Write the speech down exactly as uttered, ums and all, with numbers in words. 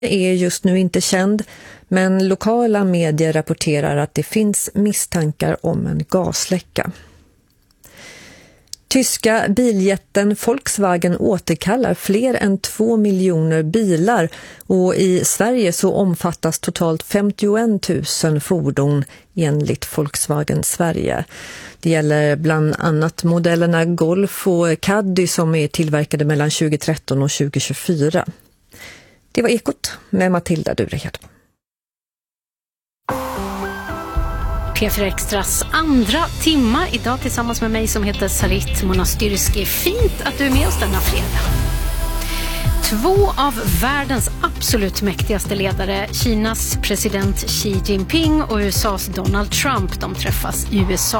är just nu inte känd, men lokala medier rapporterar att det finns misstankar om en gasläcka. Tyska biljätten Volkswagen återkallar fler än två miljoner bilar och i Sverige så omfattas totalt femtioett tusen fordon enligt Volkswagen Sverige. Det gäller bland annat modellerna Golf och Caddy som är tillverkade mellan tjugohundratretton och tjugohundratjugofyra. Det var Ekot med Matilda Durehed. P fyra Extras andra timma idag tillsammans med mig som heter Sarit Monastyrski. Fint att du är med oss denna fredag. Två av världens absolut mäktigaste ledare, Kinas president Xi Jinping och U S A:s Donald Trump, de träffas i U S A